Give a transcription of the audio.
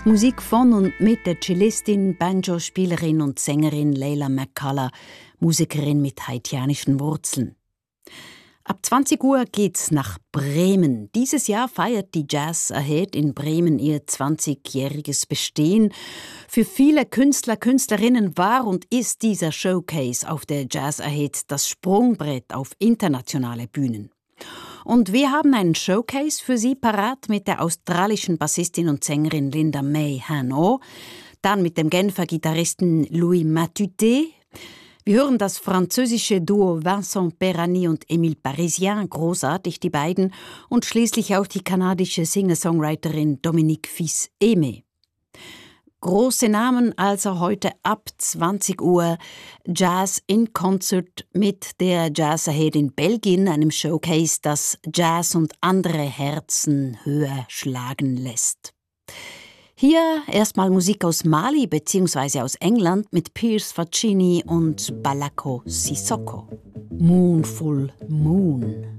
Musik von und mit der Cellistin, Banjo-Spielerin und Sängerin Leila McCullough, Musikerin mit haitianischen Wurzeln. Ab 20 Uhr geht's nach Bremen. Dieses Jahr feiert die Jazz Ahead in Bremen ihr 20-jähriges Bestehen. Für viele Künstler, Künstlerinnen war und ist dieser Showcase auf der Jazz Ahead das Sprungbrett auf internationale Bühnen. Und wir haben einen Showcase für Sie parat mit der australischen Bassistin und Sängerin Linda May Hanno, dann mit dem Genfer Gitarristen Louis Matuté. Wir hören das französische Duo Vincent Perani und Émile Parisien, großartig die beiden, und schließlich auch die kanadische Singer-Songwriterin Dominique Fils-Aimé. Große Namen also heute ab 20 Uhr. Jazz in Concert mit der Jazz Ahead in Belgien, einem Showcase, das Jazz und andere Herzen höher schlagen lässt. Hier erstmal Musik aus Mali bzw. aus England mit Piers Faccini und Balako Sissoko. Moonful Moon.